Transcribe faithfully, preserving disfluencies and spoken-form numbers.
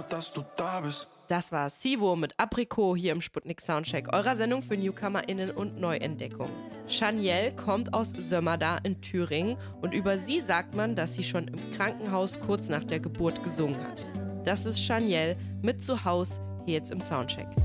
gut, dass du da bist. Das war Sivo mit Aprikot hier im Sputnik Soundcheck, eurer Sendung für NewcomerInnen und Neuentdeckungen. Shanielle kommt aus Sömmerda in Thüringen und über sie sagt man, dass sie schon im Krankenhaus kurz nach der Geburt gesungen hat. Das ist Shanielle mit Zuhaus hier jetzt im Soundcheck.